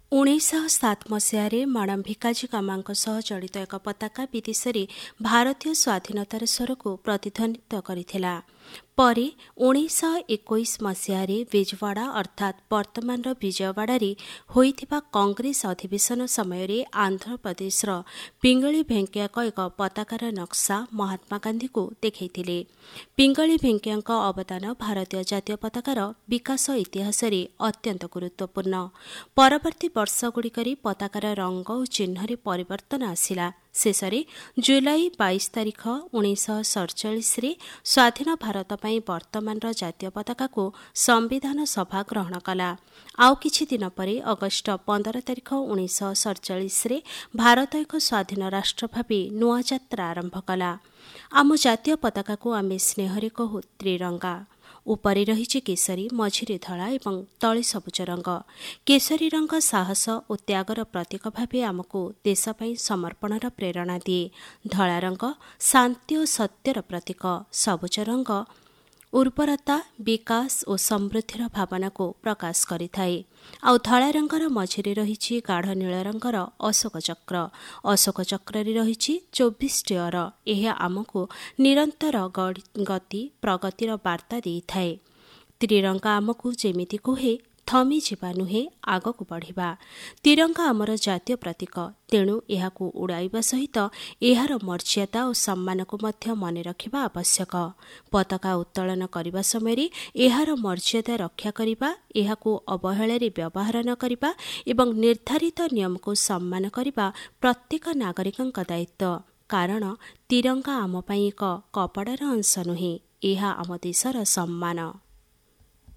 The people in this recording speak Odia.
1907 ମସିହାରେ ମ୍ୟାଡାମ ଭିକାଜୀ କାମାଙ୍କ ସହ ଜଡ଼ିତ ଏକ ପତାକା ବିଦେଶରେ ଭାରତୀୟ ସ୍ୱାଧୀନତାର ସ୍ୱରକୁ ପ୍ରତିଧ୍ୱନିତ କରିଥିଲା। ପରେ 1921 ମସିହାରେ ବିଜୱାଡା ଅର୍ଥାତ୍ ବର୍ତ୍ତମାନର ବିଜୟୱାଡାରେ ହୋଇଥିବା କଂଗ୍ରେସ ଅଧିବେଶନ ସମୟରେ ଆନ୍ଧ୍ରପ୍ରଦେଶର ପିଙ୍ଗଳି ଭେଙ୍କେୟାଙ୍କ ଏକ ପତାକାର ନକ୍ସା ମହାତ୍ମା ଗାନ୍ଧୀଙ୍କୁ ଦେଖାଇଥିଲେ। ପିଙ୍ଗଳି ଭେଙ୍କେୟାଙ୍କ ଅବଦାନ ଭାରତୀୟ ଜାତୀୟ ପତାକାର ବିକାଶ ଇତିହାସରେ ଅତ୍ୟନ୍ତ ଗୁରୁତ୍ୱପୂର୍ଣ୍ଣ। ପରବର୍ତ୍ତୀ ବର୍ଷଗୁଡ଼ିକରେ ପତାକାର ରଙ୍ଗ ଓ ଚିହ୍ନରେ ପରିବର୍ତ୍ତନ ଆସିଲା। ଶେଷରେ ଜୁଲାଇ 22 ତାରିଖ 1947ରେ ସ୍ୱାଧୀନ ଭାରତ ପାଇଁ ବର୍ତ୍ତମାନର ଜାତୀୟ ପତାକାକୁ ସମ୍ବିଧାନ ସଭା ଗ୍ରହଣ କଲା। ଆଉ କିଛି ଦିନ ପରେ ଅଗଷ୍ଟ 15 ତାରିଖ 1947ରେ ଭାରତ ଏକ ସ୍ୱାଧୀନ ରାଷ୍ଟ୍ର ଭାବେ ନୂଆ ଯାତ୍ରା ଆରମ୍ଭ କଲା। ଆମ ଜାତୀୟ ପତାକାକୁ ଆମେ ସ୍ନେହରେ କହୁ ତ୍ରିରଙ୍ଗା। ଉପରେ ରହିଛି କେଶରୀ, ମଝିରେ ଧଳା ଏବଂ ତଳେ ସବୁଜ ରଙ୍ଗ। କେଶରୀ ରଙ୍ଗ ସାହସ ଓ ତ୍ୟାଗର ପ୍ରତୀକ ଭାବେ ଆମକୁ ଦେଶ ପାଇଁ ସମର୍ପଣର ପ୍ରେରଣା ଦିଏ। ଧଳା ରଙ୍ଗ ଶାନ୍ତି ଓ ସତ୍ୟର ପ୍ରତୀକ। ସବୁଜ ରଙ୍ଗ ଉର୍ବରତା, ବିକାଶ ଓ ସମୃଦ୍ଧିର ଭାବନାକୁ ପ୍ରକାଶ କରିଥାଏ। ଆଉ ଧଳା ରଙ୍ଗର ମଝିରେ ରହିଛି ଗାଢ଼ ନୀଳ ରଙ୍ଗର ଅଶୋକ ଚକ୍ର। ଅଶୋକ ଚକ୍ରରେ ରହିଛି 24ଟି ଅର। ଏହା ଆମକୁ ନିରନ୍ତର ଗତି ପ୍ରଗତିର ବାର୍ତ୍ତା ଦେଇଥାଏ। ତ୍ରିରଙ୍ଗା ଆମକୁ ଯେମିତି କୁହେ ଥମିଯିବା ନୁହେଁ, ଆଗକୁ ବଢ଼ିବା। ତ୍ରିରଙ୍ଗା ଆମର ଜାତୀୟ ପ୍ରତୀକ, ତେଣୁ ଏହାକୁ ଉଡ଼ାଇବା ସହିତ ଏହାର ମର୍ଯ୍ୟାଦା ଓ ସମ୍ମାନକୁ ମଧ୍ୟ ମନେ ରଖିବା ଆବଶ୍ୟକ। ପତାକା ଉତ୍ତୋଳନ କରିବା ସମୟରେ ଏହାର ମର୍ଯ୍ୟାଦା ରକ୍ଷା କରିବା, ଏହାକୁ ଅବହେଳାରେ ବ୍ୟବହାର ନ କରିବା ଏବଂ ନିର୍ଦ୍ଧାରିତ ନିୟମକୁ ସମ୍ମାନ କରିବା ପ୍ରତ୍ୟେକ ନାଗରିକଙ୍କ ଦାୟିତ୍ୱ। କାରଣ ତ୍ରିରଙ୍ଗା ଆମ ପାଇଁ ଏକ କପଡ଼ାର ଅଂଶ ନୁହେଁ, ଏହା ଆମ ଦେଶର ସମ୍ମାନ।